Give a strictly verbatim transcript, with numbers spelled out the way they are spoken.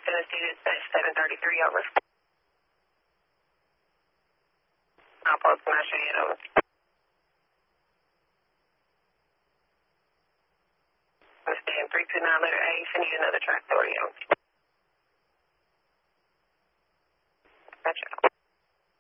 Tennessee dispatch seven thirty-three, over. Outpost Commercial Unit, over. Understand, three two nine letter A, send you another track authority, over. Gotcha.